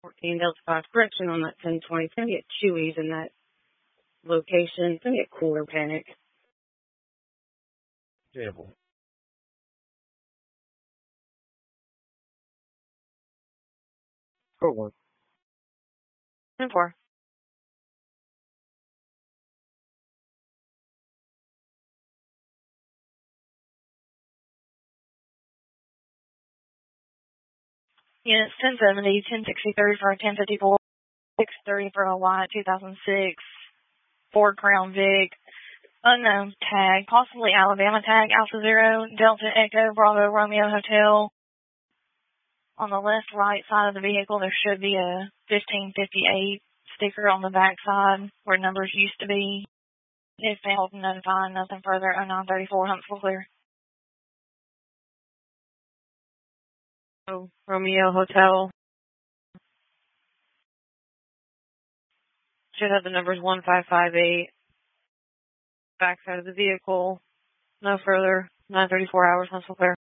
14 Delta 5 correction on that 1020. It's going to get chewies in that location. It's going to get cooler panic. Table. Code 1. 10-4. Units 1070, 1063 for a 1054, 630 for a Y 2006, Ford Crown Vic, unknown tag, possibly Alabama tag, Alpha Zero, Delta Echo, Bravo Romeo Hotel. On the left right side of the vehicle, there should be a 1558 sticker on the back side where numbers used to be. If they hold notify, nothing further, 0934, Huntsville clear. Romeo Hotel. Should have the numbers 1558. Backside of the vehicle. No further. 934 hours, Huntsville clear.